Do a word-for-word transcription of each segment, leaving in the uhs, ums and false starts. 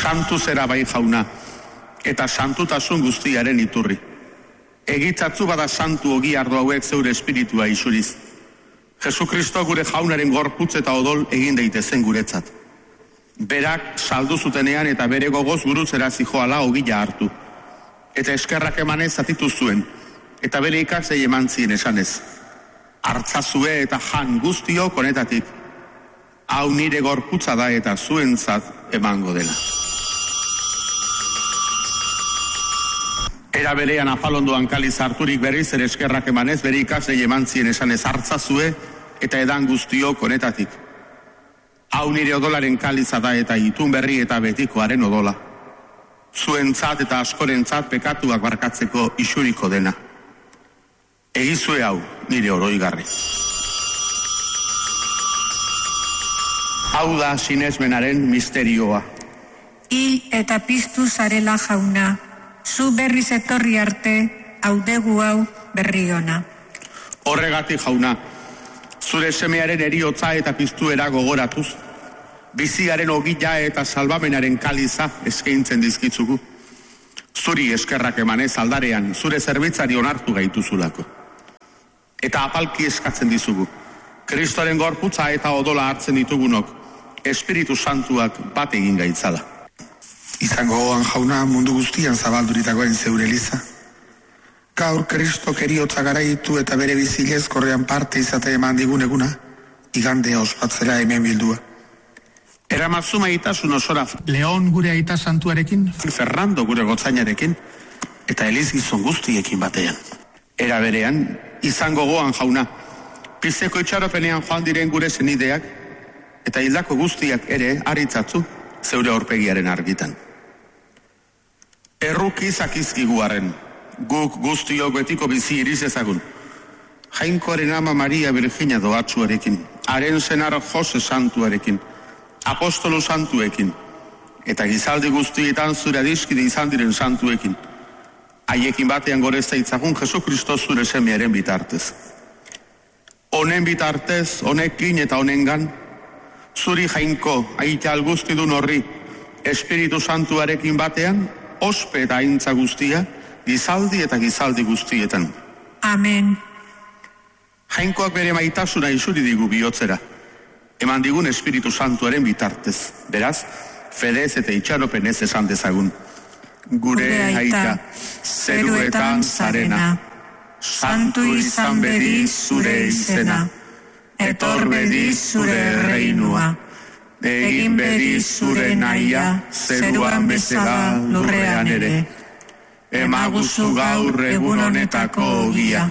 Santu zera bai jauna, eta santutasun guztiaren iturri. Egitzatzu bada santu ogi ardo hauek zeure espiritua isuriz. Jesukristo gure jaunaren gorputz eta odol egin daitezen guretzat. Berak saldu zutenean eta bere gogoz gurutzera zijoala ogila hartu. Eta eskerrak emanez zatitu zuen, eta bere ikaslei eman zien esanez. Hartzazue eta jan guztiok honetatik. Hau nire gorputza da eta zuentzat emango dela. Era berean afalondoan kaliz harturik berriz ere eskerrak emanez bere ikaslei eman zien esanez hartzazue eta edan guztiok honetatik. Hau nire odolaren kaliza da eta itun berri eta betikoaren odola. Zuentzat eta askorentzat pekatuak barkatzeko isuriko dena. Egizue hau nire oroigarri. Hau da sinesmenaren misterioa. Hil eta piztu zarela jauna, zu berriz etorri arte, haudegu hau berri ona. Horregatik jauna, zure semearen eriotza eta piztuera gogoratuz, biziaren ogila eta salbamenaren kaliza eskaintzen dizkitzugu. Zuri eskerrak emanez aldarean, zure zerbitzari onartu gaituzulako. Eta apalki eskatzen dizugu. Kristoren gorputza eta odola hartzen ditugunok, Espiritu Santuak bat egin gaitzala. Izango goan jauna mundu guztian zabalduritakoen zeure eliza. Gaur Kristok eriotza garaitu eta bere bizilez korrean parte izate eman digun eguna, igandea ospatzera hemen bildua. Eramazu maitasun osora Leon gure aita santuarekin, Fernando gure gotzainarekin, eta Eliz gizon guztiekin batean. Era berean, izango goan jauna, pizeko itxaropenean joan diren gure zenideak, eta hildako guztiak ere aritzatzu zeure aurpegiaren argitan. Erruki zakizkiguaren, guk guztiok betiko bizi iriz ezagun. Jainkoaren ama Maria Virginia doatzuarekin, haren senar Jose santuarekin, apostolo santuekin, eta gizaldi guztietan zure adiskide izan diren santuekin, haiekin batean gorezta itzagun Jesukristo zure semearen bitartez. Honen bitartez, honekin eta honengan, zuri jainko, aital guztidun horri, Espiritu Santuarekin batean, ospe eta aintza guztia, gizaldi eta gizaldi guztietan. Amen. Jainkoak bere maitasuna isuri digu bihotzera, eman digun Espiritu Santuaren bitartez. Beraz, fedez eta itxaropenez esan dezagun. Gure aita, zeruetan zarena, santu izan bedi zure izena, etor bedi zure reinua, egin bedi zure naia, zeruan bezala lurrean ere. Emaguzu gaur egun honetako ogia,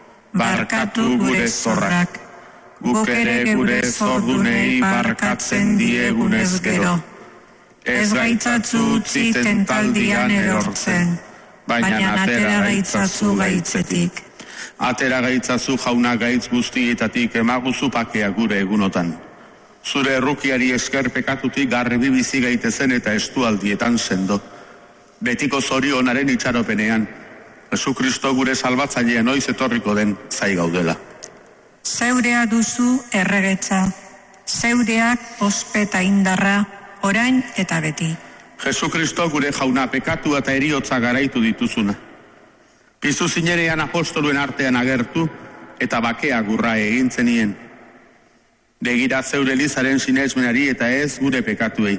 barkatu gure zorrak, guk ere gure zordunei barkatzen diegunez gero. Ez gaitzatzu utzi tentaldian erortzen, baina atera gaitzazu gaitzetik. Atera gaitzazu jauna gaitz guztietatik emaguzu pakea gure egunotan. Zure errukiari esker pekatutik garbi bizi gaitezen eta estualdietan sendo. Betiko zorionaren itxaropenean, Jesukristo gure salbatzailean noiz etorriko den zai gaudela. Zeurea duzu erregetza, zeureak ospeta indarra, orain eta beti. Jesukristo gure jauna pekatu eta eriotza garaitu dituzuna. Pizu zinerean apostoluen artean agertu eta bakea gurra egin zenien. Begira zeure Elizaren sinesmenari eta ez gure pekatuei.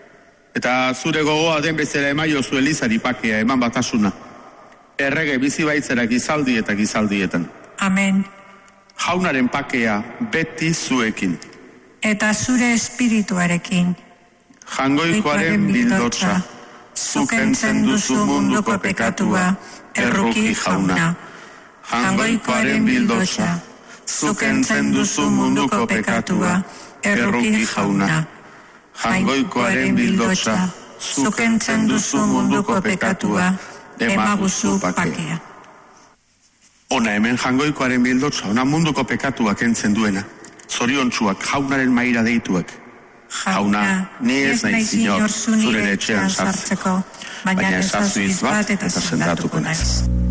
Eta zure gogoa den bezala emaio zu Elizari pakea eman batasuna. Errege bizi baitzera gizaldi eta gizaldietan. Amen. Jaunaren pakea beti zuekin. Eta zure espirituarekin. Jangoikoaren bildotza, zuk entzen duzu munduko pekatua, erruki jauna. Jangoikoaren bildotza, zuk entzen duzu munduko pekatua, erruki jauna. Jangoikoaren bildotza, zuk entzen duzu munduko pekatua, emaguzu pakea. Ona hemen jangoikoaren bildotza, ona munduko pekatuak entzen duena. Zoriontsuak jaunaren maira deituak. Jauna, ni ez nahi zinor zure etxean sartzeko, baina ezazu izbat eta sendatuko naiz.